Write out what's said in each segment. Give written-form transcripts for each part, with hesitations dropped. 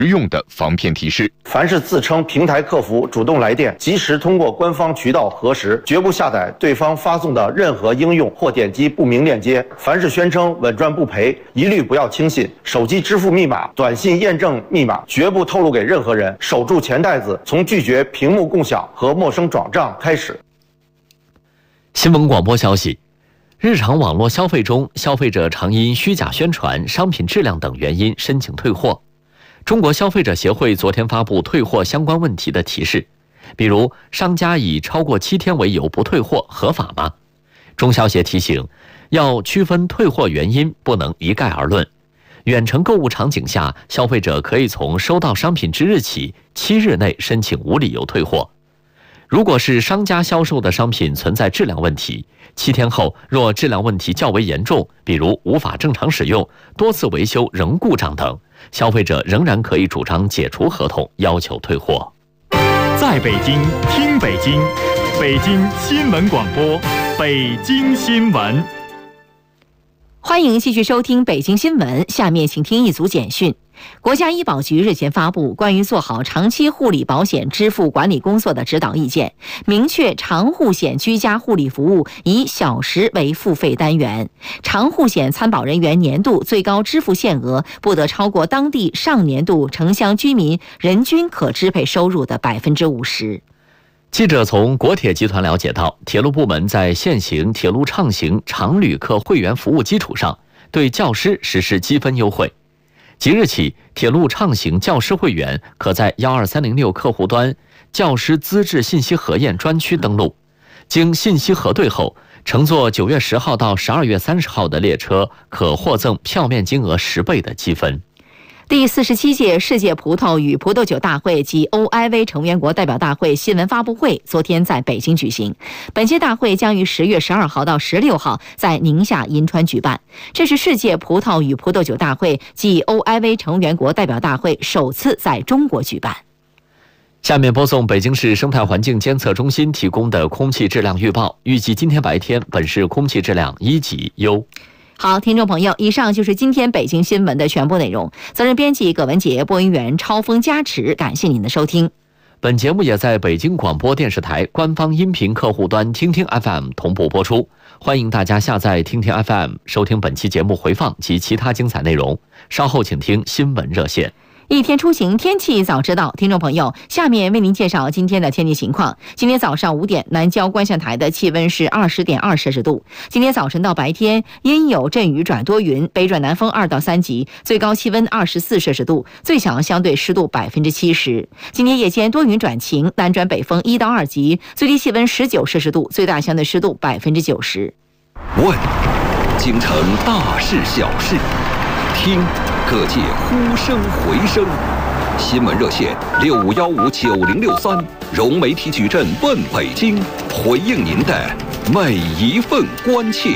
用的防骗提示。 凡是自称平台客服主动来电，及时通过官方渠道核实，绝不下载对方发送的任何应用或点击不明链接。凡是宣称稳赚不赔，一律不要轻信。手机支付密码、短信验证密码绝不透露给任何人。守住钱袋子，从拒绝屏幕共享和陌生转账开始。 新闻广播消息。日常网络消费中，消费者常因虚假宣传、商品质量等原因申请退货。中国消费者协会昨天发布退货相关问题的提示，比如商家以超过7天为由不退货合法吗？中消协提醒，要区分退货原因，不能一概而论。远程购物场景下，消费者可以从收到商品之日起7日内申请无理由退货。如果是商家销售的商品存在质量问题，7天后若质量问题较为严重，比如无法正常使用、多次维修仍故障等，消费者仍然可以主张解除合同，要求退货。 在北京听北京，北京新闻广播，北京新闻。 欢迎继续收听北京新闻，下面请听一组简讯。国家医保局日前发布关于做好长期护理保险支付管理工作的指导意见，明确长护险居家护理服务以小时为付费单元，长护险参保人员年度最高支付限额不得超过当地上年度城乡居民人均可支配收入的50%。 记者从国铁集团了解到，铁路部门在现行铁路畅行常旅客会员服务基础上，对教师实施积分优惠。即日起，铁路畅行教师会员可在12306客户端教师资质信息核验专区登录，经信息核对后，乘坐9月10号到12月30号的列车可获赠票面金额10倍的积分。 第47届世界葡萄与葡萄酒大会及 OIV 成员国代表大会新闻发布会昨天在北京举行。本届大会将于10月12号到16号在宁夏银川举办，这是世界葡萄与葡萄酒大会及 OIV 成员国代表大会首次在中国举办。 下面播送北京市生态环境监测中心提供的空气质量预报，预计今天白天本市空气质量1级优。 好，听众朋友，以上就是今天北京新闻的全部内容。责任编辑葛文杰，播音员超峰加持，感谢您的收听。 本节目也在北京广播电视台官方音频客户端听听 FM 同步播出，欢迎大家下载听听 FM 收听本期节目回放及其他精彩内容。稍后请听新闻热线。 一天出行，天气早知道。听众朋友，下面为您介绍今天的天气情况。今天早上5点，南郊观象台的气温是20.2摄氏度。今天早晨到白天，阴有阵雨转多云，北转南风2到3级，最高气温24摄氏度，最小相对湿度70%。今天夜间多云转晴，南转北风1到2级，最低气温19摄氏度，最大相对湿度90%。 问，京城大事小事，听各界呼声回声。新闻热线65159063，融媒体矩阵问北京，回应您的每一份关切。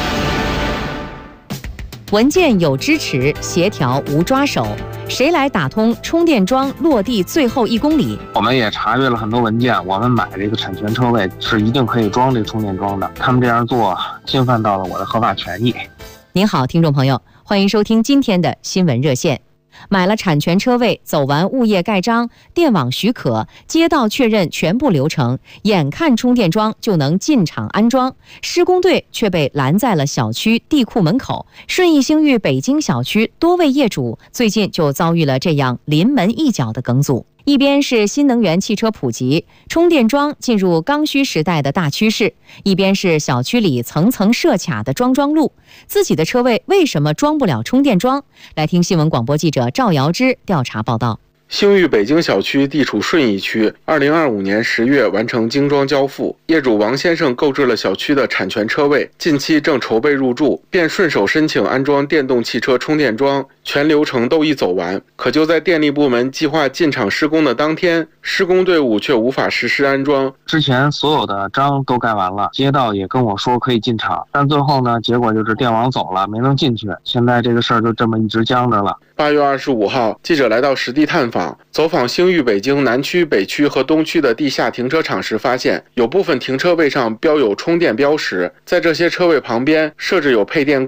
文件有支持，协调无抓手。谁来打通充电桩落地最后1公里？ 我们也查阅了很多文件，我们买这个产权车位是一定可以装这个充电桩的。他们这样做侵犯到了我的合法权益。 您好，听众朋友，欢迎收听今天的新闻热线。买了产权车位，走完物业盖章、电网许可、街道确认全部流程，眼看充电桩就能进场安装，施工队却被拦在了小区地库门口。顺义星域北京小区多位业主最近就遭遇了这样临门一脚的梗阻。一边是新能源汽车普及，充电桩进入刚需时代的大趋势，一边是小区里层层设卡的桩路。自己的车位为什么装不了充电桩？来听新闻广播记者赵瑶芝调查报道。 星域北京小区地处顺义区，2025年10月完成精装交付，业主王先生购置了小区的产权车位，近期正筹备入住，便顺手申请安装电动汽车充电桩，全流程都已走完。可就在电力部门计划进场施工的当天，施工队伍却无法实施安装。 之前所有的章都盖完了，街道也跟我说可以进场，但最后呢，结果就是电网走了，没能进去。现在这个事儿就这么一直僵着了。 8月25号，记者来到实地探访，走访星域北京南区、北区和东区的地下停车场时，发现有部分停车位上标有充电标识，在这些车位旁边设置有配电柜，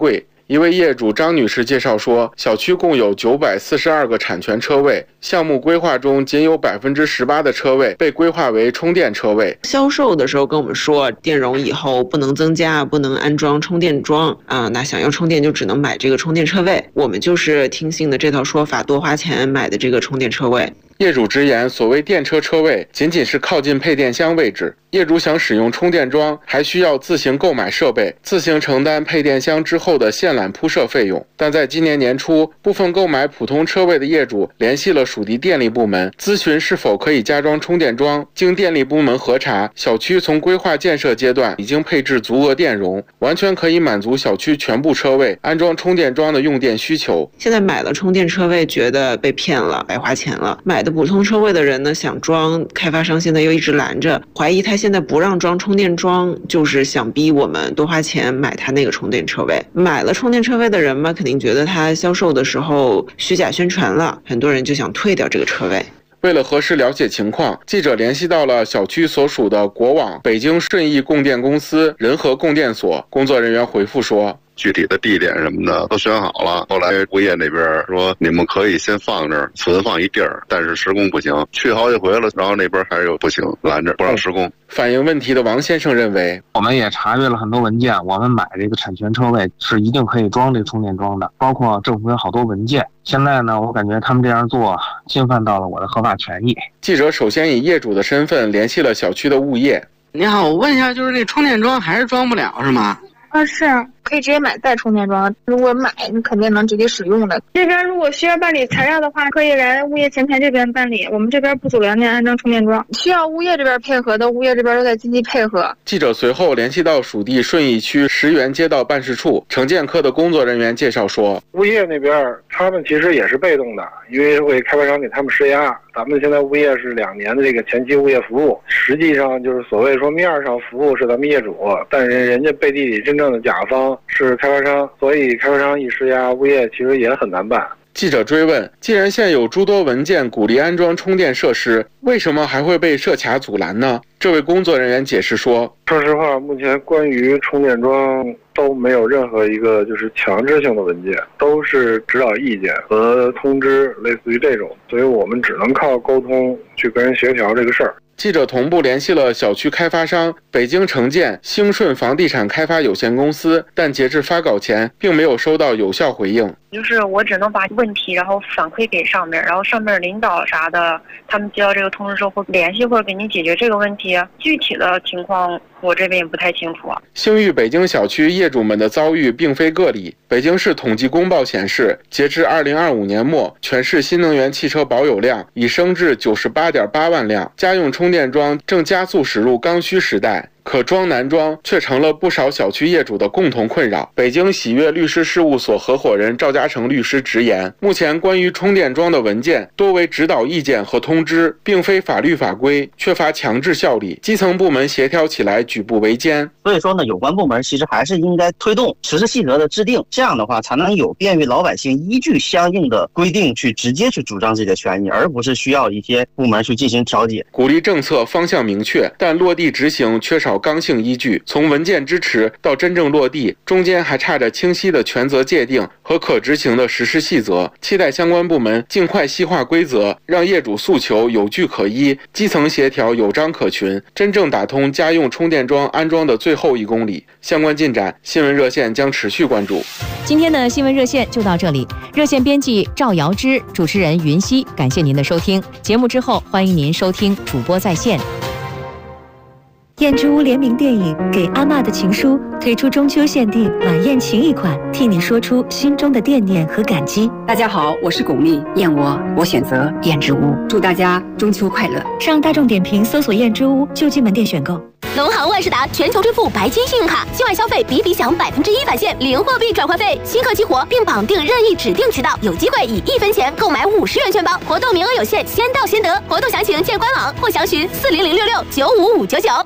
一位业主张女士介绍说，小区共有942个产权车位，项目规划中仅有18%的车位被规划为充电车位。 销售的时候跟我们说，电容以后不能增加，不能安装充电桩啊，那想要充电就只能买这个充电车位。我们就是听信的这套说法，多花钱买的这个充电车位。 业主直言，所谓电车车位仅仅是靠近配电箱位置，业主想使用充电桩，还需要自行购买设备，自行承担配电箱之后的线缆铺设费用。但在今年年初，部分购买普通车位的业主联系了属地电力部门，咨询是否可以加装充电桩。经电力部门核查，小区从规划建设阶段已经配置足额电容，完全可以满足小区全部车位安装充电桩的用电需求。 现在买了充电车位，觉得被骗了，白花钱了。买的普通车位的人呢，想装，开发商现在又一直拦着，怀疑他现在不让装充电桩，就是想逼我们多花钱买他那个充电车位。买了充电车位的人嘛，肯定觉得他销售的时候虚假宣传了，很多人就想退掉这个车位。 为了核实了解情况，记者联系到了小区所属的国网北京顺义供电公司仁和供电所，工作人员回复说， 具体的地点什么的都选好了，后来物业那边说你们可以先放这儿，存放一地儿，但是施工不行，去好几回了，然后那边还有不行，拦着不让施工。 反映问题的王先生认为， 我们也查阅了很多文件，我们买这个产权车位是一定可以装这个充电桩的，包括政府有好多文件。现在呢，我感觉他们这样做侵犯到了我的合法权益。 记者首先以业主的身份联系了小区的物业。 你好，我问一下，就是这充电桩还是装不了是吗？ 是可以直接买带充电桩，如果买你肯定能直接使用的。这边如果需要办理材料的话，可以来物业前台这边办理，我们这边不阻梁面安装充电桩。需要物业这边配合的，物业这边都在积极配合。 记者随后联系到属地顺义区石园街道办事处城建科的工作人员介绍说， 物业那边他们其实也是被动的，因为为开发商给他们施压。咱们现在物业是2年的这个前期物业服务，实际上就是所谓说面上服务是咱们业主，但是人家背地里真正的甲方是开发商，所以开发商一施压，物业其实也很难办。 记者追问，既然现有诸多文件鼓励安装充电设施，为什么还会被设卡阻拦呢？这位工作人员解释说， 说实话，目前关于充电桩都没有任何一个就是强制性的文件，都是指导意见和通知，类似于这种，所以我们只能靠沟通去跟人协调这个事儿。 记者同步联系了小区开发商北京城建兴顺房地产开发有限公司，但截至发稿前并没有收到有效回应。 就是我只能把问题然后反馈给上面，然后上面领导啥的，他们接到这个通知之后会联系或者给你解决这个问题。具体的情况我这边也不太清楚。 兴裕北京小区业主们的遭遇并非个例。北京市统计公报显示，截至2025年末，全市新能源汽车保有量已升至98.8万辆，家用充电桩正加速驶入刚需时代。可装难装却成了不少小区业主的共同困扰。北京喜悦律师事务所合伙人赵嘉诚律师直言，目前关于充电桩的文件多为指导意见和通知，并非法律法规，缺乏强制效力，基层部门协调起来举步维艰。 所以说呢，有关部门其实还是应该推动实施细则的制定，这样的话才能有便于老百姓依据相应的规定去直接去主张自己的权益，而不是需要一些部门去进行调解。 鼓励政策方向明确，但落地执行缺少刚性依据，从文件支持到真正落地，中间还差着清晰的权责界定和可执行的实施细则。期待相关部门尽快细化规则，让业主诉求有据可依，基层协调有章可循，真正打通家用充电桩安装的最后1公里。相关进展，新闻热线将持续关注。 今天的新闻热线就到这里，热线编辑赵瑶芝，主持人云溪，感谢您的收听。节目之后，欢迎您收听主播在线。 燕之屋联名电影《给阿嬷的情书》推出中秋限定晚宴情谊款，替你说出心中的惦念和感激。 大家好，我是巩俐，燕我选择燕之屋，祝大家中秋快乐。 上大众点评搜索燕之屋就近门店选购。 农行万事达全球支付白金信用卡，境外消费比享1%返现，零货币转换费，新客激活并绑定任意指定渠道，有机会以1分钱购买50元券包，活动名额有限，先到先得。活动详情见官网或详询40066-95599。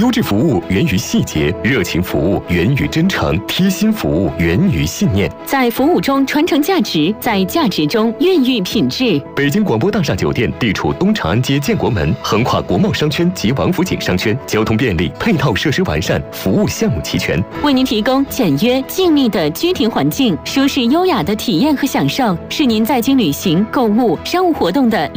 优质服务源于细节，热情服务源于真诚，贴心服务源于信念。 在服务中传承价值，在价值中孕育品质。 北京广播大厦酒店地处东长安街建国门，横跨国贸商圈及王府井商圈，交通便利，配套设施完善，服务项目齐全， 为您提供简约静谧的居庭环境，舒适优雅的体验和享受，是您在京旅行、购物、商务活动的